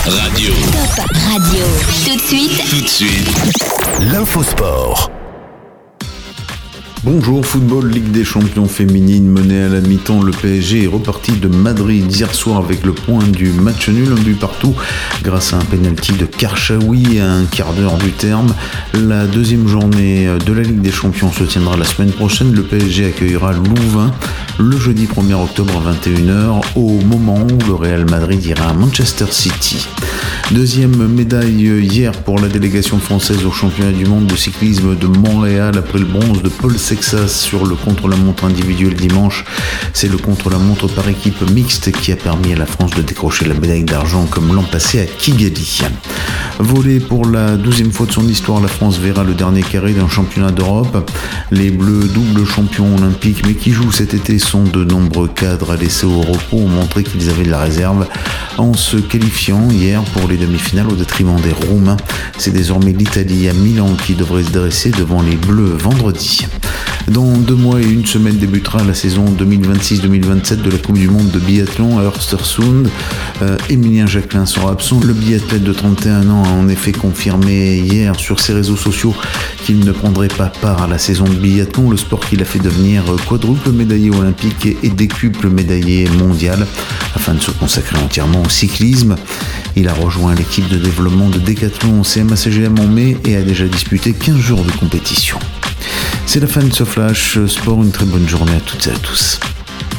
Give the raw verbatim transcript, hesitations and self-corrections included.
Radio. Top Radio. Tout de suite. Tout de suite. L'infosport. Bonjour, football, Ligue des champions féminine menée à la mi-temps. Le P S G est reparti de Madrid hier soir avec le point du match nul, un but partout grâce à un penalty de Karchaoui à un quart d'heure du terme. La deuxième journée de la Ligue des champions se tiendra la semaine prochaine. Le P S G accueillera Louvain le jeudi premier octobre à vingt et une heures au moment où le Real Madrid ira à Manchester City. Deuxième médaille hier pour la délégation française au championnat du monde de cyclisme de Montréal après le bronze de Paul Sexas sur le contre-la-montre individuel dimanche. C'est le contre-la-montre par équipe mixte qui a permis à la France de décrocher la médaille d'argent comme l'an passé à Kigali. Volley, pour la douzième fois de son histoire, la France verra le dernier carré d'un championnat d'Europe. Les Bleus, double champions olympiques, mais qui jouent cet été, sont de nombreux cadres laissés au repos, ont montré qu'ils avaient de la réserve en se qualifiant hier pour les demi-finales au détriment des Roumains. C'est désormais l'Italie à Milan qui devrait se dresser devant les Bleus vendredi. Dans deux mois et une semaine débutera la saison deux mille vingt-six deux mille vingt-sept de la Coupe du Monde de biathlon à Östersund. Euh, Émilien Jacquelin sera absent. Le biathlète de trente et un ans a en effet confirmé hier sur ses réseaux sociaux qu'il ne prendrait pas part à la saison de biathlon, le sport qui l'a fait devenir quadruple médaillé olympique et décuple médaillé mondial, afin de se consacrer entièrement au cyclisme. Il a rejoint l'équipe de développement de Decathlon C M A C G M en mai et a déjà disputé quinze jours de compétition. C'est la fin de ce Flash Sport, une très bonne journée à toutes et à tous.